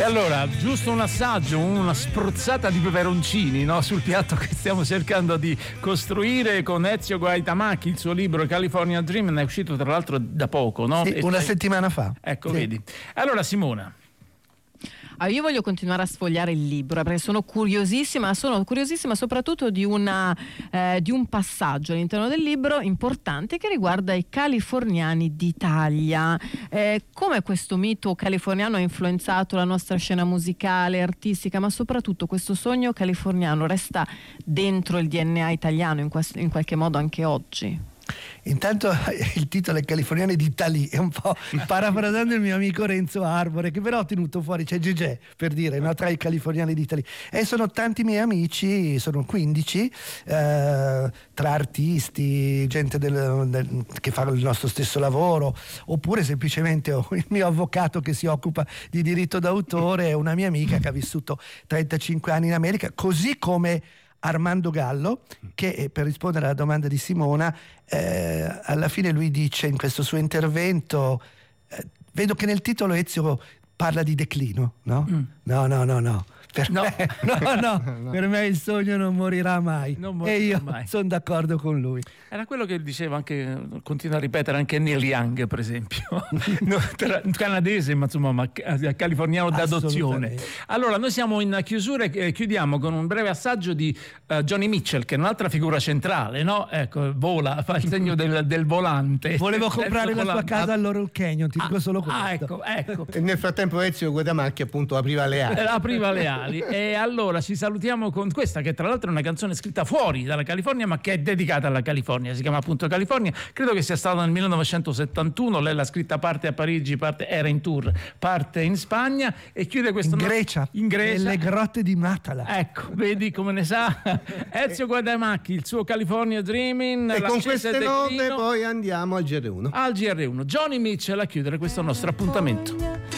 allora, giusto un assaggio, una spruzzata di peperoncini, no, sul piatto che stiamo cercando di costruire con Ezio Guaitamacchi. Il suo libro California Dream è uscito tra l'altro da poco, no? Sì, una settimana fa. Ecco, sì. Vedi. Allora, Simona. Io voglio continuare a sfogliare il libro perché sono curiosissima soprattutto di un passaggio all'interno del libro importante che riguarda i californiani d'Italia. Come questo mito californiano ha influenzato la nostra scena musicale, artistica, ma soprattutto questo sogno californiano resta dentro il DNA italiano in qualche modo anche oggi. Intanto il titolo è Californiani d'Italia, è un po' parafrasando il mio amico Renzo Arbore, che però ho tenuto fuori, c'è Gegè per dire, no? Tra i Californiani d'Italia, e sono tanti miei amici, sono 15, tra artisti, gente che fa il nostro stesso lavoro, oppure semplicemente il mio avvocato che si occupa di diritto d'autore, e una mia amica che ha vissuto 35 anni in America, così come Armando Gallo, che per rispondere alla domanda di Simona, alla fine lui dice in questo suo intervento, vedo che nel titolo Ezio parla di declino, no? No. Per me il sogno non morirà mai, e io sono d'accordo con lui. Era quello che diceva anche, continua a ripetere anche Neil Young, per esempio, canadese, ma insomma californiano d'adozione. Allora, noi siamo in chiusura e chiudiamo con un breve assaggio di Johnny Mitchell, che è un'altra figura centrale, no? Ecco, vola, fa il segno del volante. Volevo comprare la sua casa a Laurel Canyon, ti dico solo questo. Ecco. E nel frattempo Ezio Guaitamacchi appunto apriva le ali. E allora ci salutiamo con questa, che tra l'altro è una canzone scritta fuori dalla California ma che è dedicata alla California, si chiama appunto California, credo che sia stata nel 1971, lei l'ha scritta parte a Parigi, era in tour, parte in Spagna e chiude questo in Grecia, nelle grotte di Matala. Ecco, vedi come ne sa Ezio Guaitamacchi, il suo California Dreaming, e con queste note poi andiamo al GR1. Johnny Mitchell a chiudere questo nostro appuntamento.